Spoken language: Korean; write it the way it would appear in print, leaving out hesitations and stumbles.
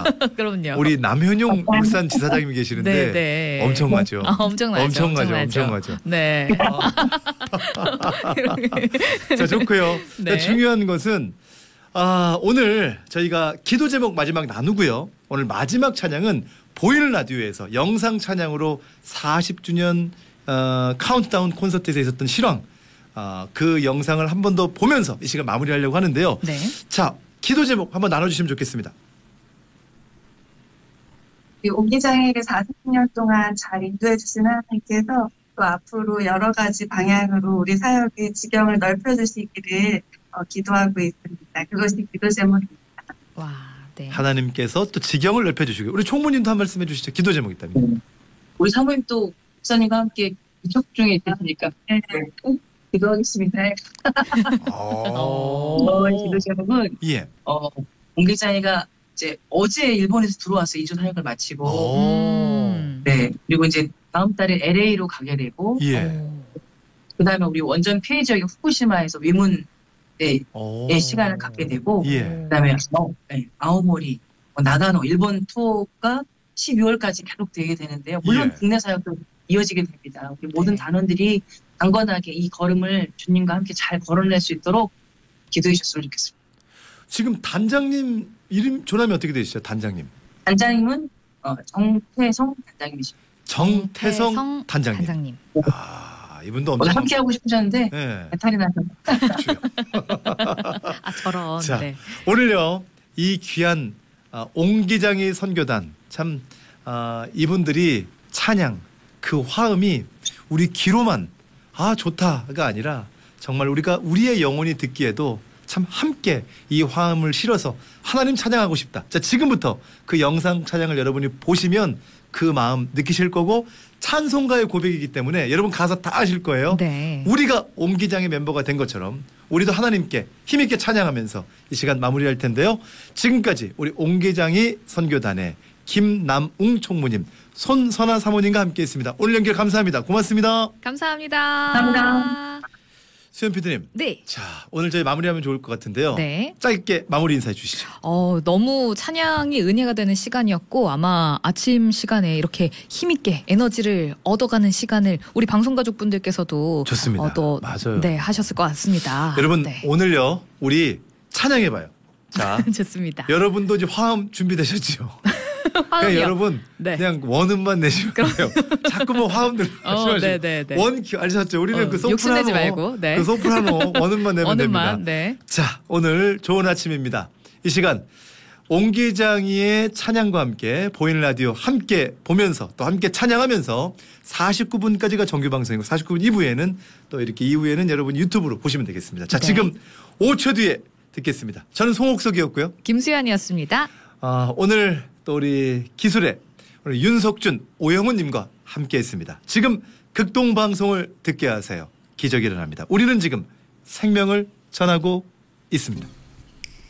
그럼요. 우리 남현용 울산 지사장님이 계시는데 네. 엄청나죠. 엄청나죠. 네. 자, 좋고요. 네. 중요한 것은 오늘 저희가 기도 제목 마지막 나누고요. 오늘 마지막 찬양은 보이는 라디오에서 영상 찬양으로 40주년 카운트다운 콘서트에서 있었던 실황 그 영상을 한 번 더 보면서 이 시간 마무리하려고 하는데요. 네. 자, 기도 제목 한번 나눠주시면 좋겠습니다. 옹기장에게 40년 동안 잘 인도해 주신 하나님께서 또 앞으로 여러 가지 방향으로 우리 사역의 지경을 넓혀 주시기를 기도하고 있습니다. 그것이 기도 제목입니다. 와, 네. 하나님께서 또 지경을 넓혀주시고 우리 총무님도 한 말씀 해주시죠. 기도 제목 있다면. 우리 사모님 또 목사님과 함께 이쪽 중에 있으니까 네. 기도하겠습니다. 기도 제목은 예. 옹기장이가 이제 어제 일본에서 들어와서 2주 사역을 마치고 네, 그리고 이제 다음 달에 LA로 가게 되고 예. 그다음에 우리 원전 피해 지역의 후쿠시마에서 위문의 시간을 갖게 되고 예. 그다음에 아오모리, 나가노 일본 투어가 12월까지 계속되게 되는데요. 물론 예. 국내 사역도 이어지게 됩니다. 우리 모든 단원들이 강건하게 이 걸음을 주님과 함께 잘 걸어낼 수 있도록 기도해 주셨으면 좋겠습니다. 지금 단장님 이름 조남이 어떻게 되시죠? 단장님. 단장님은 정태성 단장님이십니다. 정태성 단장님. 이분도 오늘 엄청 함께 하고 싶으셨는데 네. 배탈이 나서. 저런. 자, 네. 오늘요 이 귀한 옹기장의 선교단 참 이분들이 찬양 그 화음이 우리 귀로만 좋다가 아니라 정말 우리가 우리의 영혼이 듣기에도 참 함께 이 화음을 실어서 하나님 찬양하고 싶다. 자, 지금부터 그 영상 찬양을 여러분이 보시면 그 마음 느끼실 거고 찬송가의 고백이기 때문에 여러분 가사 다 아실 거예요. 네. 우리가 옹기장의 멤버가 된 것처럼 우리도 하나님께 힘있게 찬양하면서 이 시간 마무리할 텐데요. 지금까지 우리 옹기장이 선교단의 김남웅 총무님, 손선아 사모님과 함께했습니다. 오늘 연결 감사합니다. 고맙습니다. 감사합니다. 감사합니다. 수연 PD님. 네. 자, 오늘 저희 마무리하면 좋을 것 같은데요. 네. 짧게 마무리 인사해 주시죠. 너무 찬양이 은혜가 되는 시간이었고 아마 아침 시간에 이렇게 힘있게 에너지를 얻어가는 시간을 우리 방송가족분들께서도 좋습니다. 맞아요. 네, 하셨을 것 같습니다. 여러분 네. 오늘요 우리 찬양해봐요. 자, 좋습니다. 여러분도 이제 화음 준비되셨죠? 화음이요. 여러분 네. 그냥 원음만 내시면 돼요. 자꾸 뭐 화음들 네네네. 원큐 아셨죠? 우리는 그 욕심내지 소프라노 말고 네. 그 소프라노 원음만 내면 됩니다. 네. 자, 오늘 좋은 아침입니다. 이 시간 옹기장이의 찬양과 함께 보이는 라디오 함께 보면서 또 함께 찬양하면서 49분까지가 정규 방송이고 49분 이후에는 또 이렇게 이후에는 여러분 유튜브로 보시면 되겠습니다. 자, 네. 지금 5초 뒤에 듣겠습니다. 저는 송옥석이었고요. 김수연이었습니다. 오늘 또 우리 기술의 우리 윤석준, 오영훈님과 함께했습니다. 지금 극동방송을 듣게 하세요. 기적이 일어납니다. 우리는 지금 생명을 전하고 있습니다.